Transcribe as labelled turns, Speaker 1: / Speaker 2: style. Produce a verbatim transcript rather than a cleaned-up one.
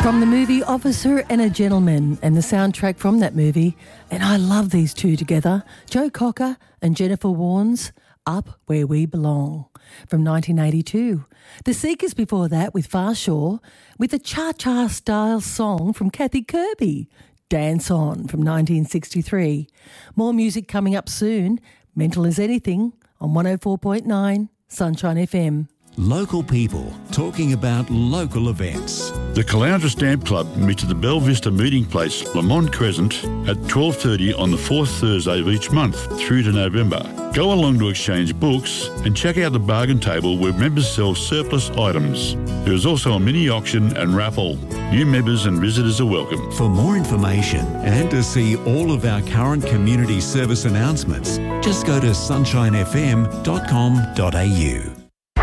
Speaker 1: From the movie Officer and a Gentleman and the soundtrack from that movie, and I love these two together, Joe Cocker and Jennifer Warnes, Up Where We Belong, from nineteen eighty-two. The Seekers before that with Farshaw, with a cha-cha style song from Kathy Kirby, Dance On, from nineteen sixty-three. More music coming up soon, Mental as Anything on one oh four point nine Sunshine F M.
Speaker 2: Local people talking about local events.
Speaker 3: The Caloundra Stamp Club meets at the Belle Vista Meeting Place, Lamont Crescent, at twelve thirty on the fourth Thursday of each month through to November. Go along to exchange books and check out the bargain table where members sell surplus items. There is also a mini auction and raffle. New members and visitors are welcome.
Speaker 2: For more information and to see all of our current community service announcements, just go to sunshine f m dot com dot a u.